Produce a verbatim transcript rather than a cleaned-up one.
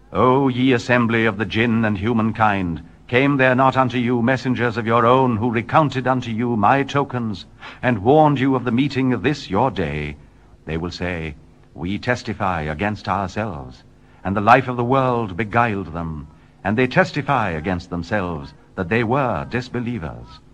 O ye assembly of the jinn and humankind, came there not unto you messengers of your own, who recounted unto you my tokens, and warned you of the meeting of this your day? They will say, We testify against ourselves, and the life of the world beguiled them, and they testify against themselves that they were disbelievers.